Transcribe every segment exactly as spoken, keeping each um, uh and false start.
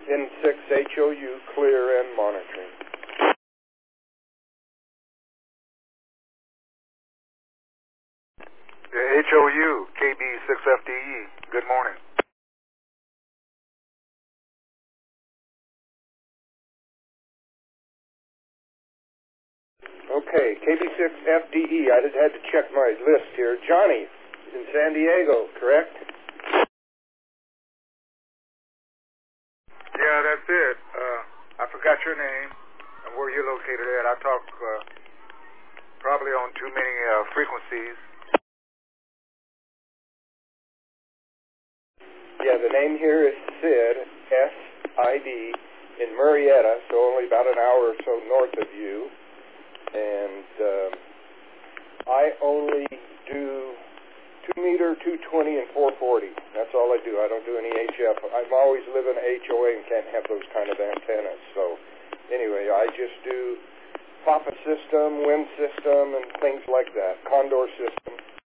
N six H O U, clear and monitoring. H O U, K B six F D E, good morning. Okay, K B six F D E, I just had to check my list here. Johnny in San Diego, correct? Yeah, that's it. Uh, I forgot your name and where you're located at. I talk uh, probably on too many uh, frequencies. Yeah, the name here is Sid, S I D, in Murrieta, so only about an hour or so north of you. And um, I only do two meter, two twenty, and four forty. That's all I do. I don't do any H F. I'm always living H O A and can't have those kind of antennas. So anyway, I just do Papa system, wind system, and things like that, Condor system.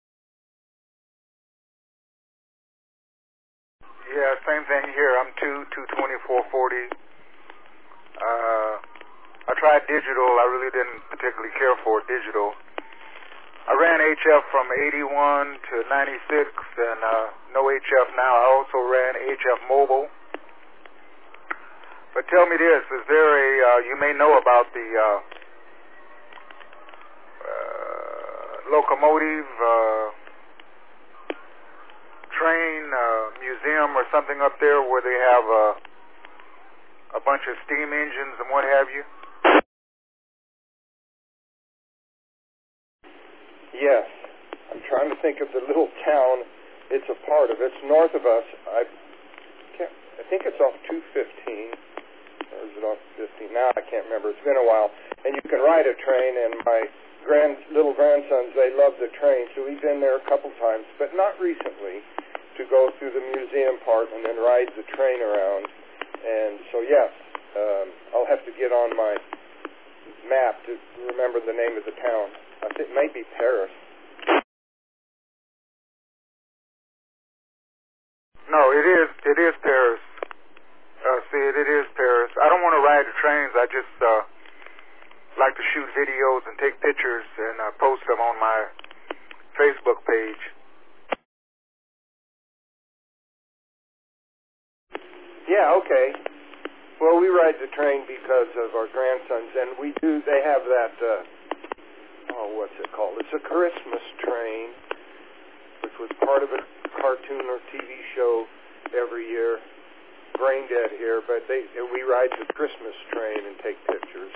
Yeah, same thing here. I'm two, two twenty, four forty. Uh, I tried digital. I really didn't particularly care for digital. I ran H F from eighty-one to ninety-six, and uh, no H F now. I also ran H F mobile. But tell me this, is there a, uh, you may know about the uh, uh, locomotive, uh, train, uh, museum or something up there where they have uh, a bunch of steam engines and what have you? Yes. I'm trying to think of the little town it's a part of. It's north of us. I can't, I think it's off two fifteen. Or is it off fifteen? Now I can't remember. It's been a while. And you can ride a train, and my grand little grandsons, they love the train. So we've been there a couple times, but not recently, to go through the museum part and then ride the train around. And so, yes, um, I'll have to get on my map to remember the name of the town. I think it might be Paris. No, it is. It is Paris. Uh, see, it, it is Paris. I don't want to ride the trains. I just uh, like to shoot videos and take pictures and uh, post them on my Facebook page. Yeah, okay. Well, we ride the train because of our grandsons, and we do. They have that. Uh, oh, what's it called? It's a Christmas train, which was part of a cartoon or T V show every year. Brain dead here, but they we ride the Christmas train and take pictures.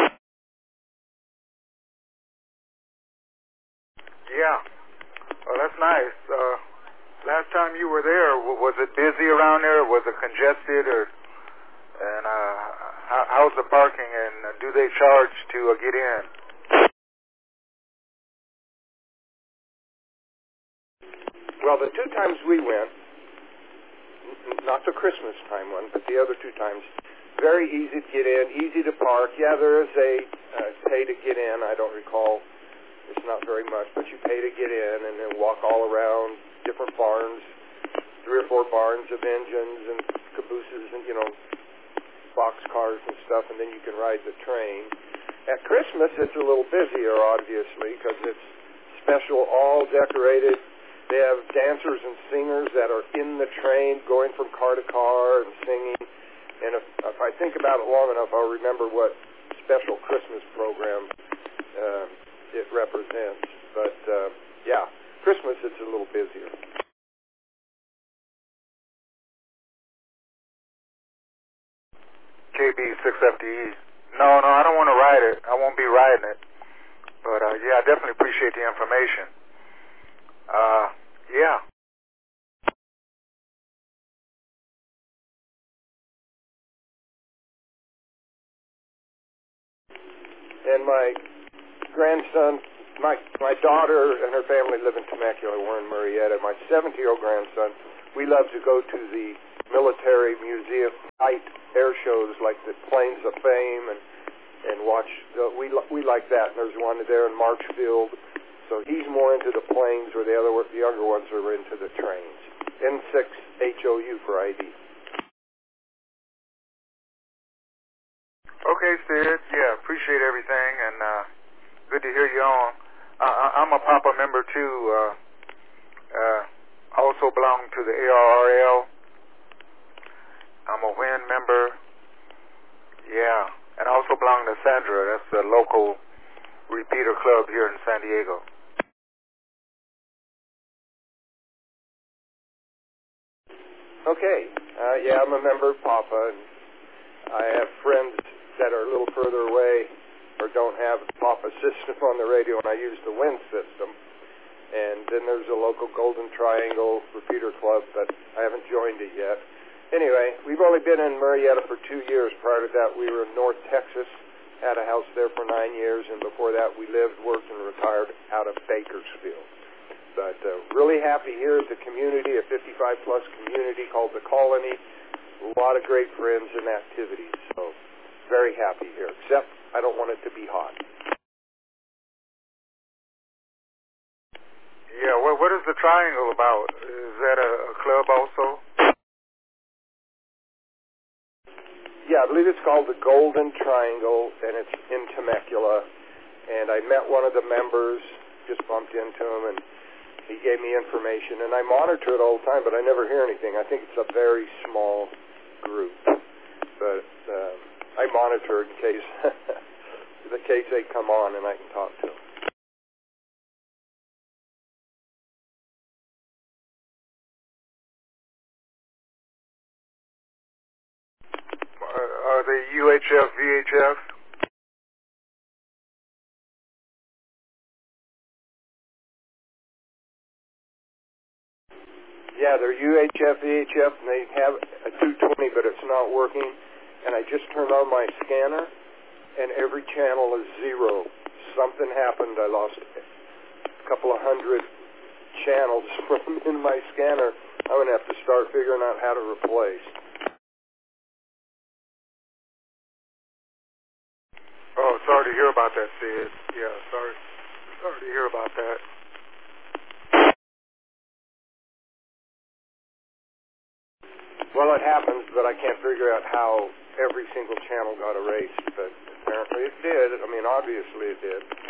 Yeah. Well, that's nice. Uh, last time you were there, was it busy around there? Was it congested, or? And uh, how, how's the parking, and do they charge to uh, get in? Well, the two times we went, not the Christmas time one, but the other two times, very easy to get in, easy to park. Yeah, there is a uh, pay to get in. I don't recall. It's not very much, but you pay to get in and then walk all around different barns, three or four barns of engines and cabooses and, you know, boxcars and stuff, and then you can ride the train. At Christmas, it's a little busier, obviously, because it's special, all decorated. They have dancers and singers that are in the train going from car to car and singing. And if, if I think about it long enough, I'll remember what special Christmas program uh, it represents. But, uh, yeah, Christmas, it's a little busier. K B six F D E. No, no, I don't want to ride it. I won't be riding it. But, uh, yeah, I definitely appreciate the information. Uh, yeah. And my grandson, my my daughter and her family live in Temecula. We're in Murrieta. My seventy-year-old grandson, we love to go to the military museum flight air shows like the Planes of Fame and and watch. The, we we like that. And there's one there in Marchfield. So he's more into the planes, where the other the younger ones are into the trains. N six H O U for I D. Okay, Sid. Yeah, appreciate everything, and uh, good to hear you on. Uh, I'm a Papa member, too. Uh, uh, also belong to the A R R L. I'm a W I N member. Yeah, and I also belong to Sandra. That's the local repeater club here in San Diego. Okay. Uh, yeah, I'm a member of Papa, and I have friends that are a little further away or don't have the Papa system on the radio, and I use the W I N system. And then there's a local Golden Triangle repeater club, but I haven't joined it yet. Anyway, we've only been in Murrieta for two years. Prior to that, we were in North Texas, had a house there for nine years, and before that, we lived, worked, and retired out of Bakersfield. But uh, really happy here at the community, a fifty-five plus community called The Colony. A lot of great friends and activities, so very happy here, except I don't want it to be hot. Yeah, what, what is the Triangle about? Is that a, a club also? Yeah, I believe it's called the Golden Triangle, and it's in Temecula. And I met one of the members, just bumped into him, and he gave me information. And I monitor it all the time, but I never hear anything. I think it's a very small group. But uh, I monitor it in case, in case they come on and I can talk to them. Are they U H F, V H F? Yeah, they're U H F, V H F, and they have a two twenty, but it's not working. And I just turned on my scanner, and every channel is zero. Something happened. I lost a couple of hundred channels from in my scanner. I'm going to have to start figuring out how to replace. Oh, sorry to hear about that, Sid. Yeah, sorry. Sorry to hear about that. Well, it happens, but I can't figure out how every single channel got erased. But apparently it did. I mean, obviously it did.